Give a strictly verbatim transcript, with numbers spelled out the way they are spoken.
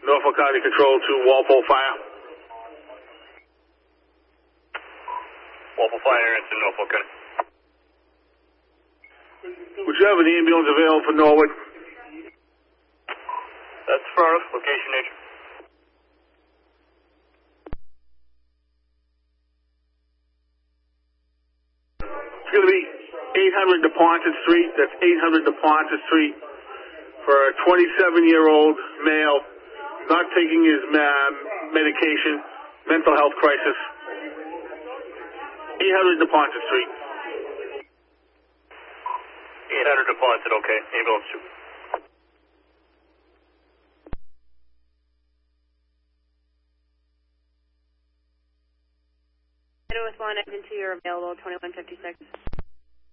Norfolk County Control to Walpole Fire. Walpole Fire into Norfolk County. Would you have an ambulance available for Norwood? That's affirmative. Location nature. It's going to be eight hundred DePonte Street. That's eight hundred DePonte Street for a twenty-seven-year-old male not taking his uh, medication, mental health crisis. eight hundred DePonte Street. eight hundred DePonte, okay. Ambulance two. With one engine two, you're available, twenty-one fifty-six.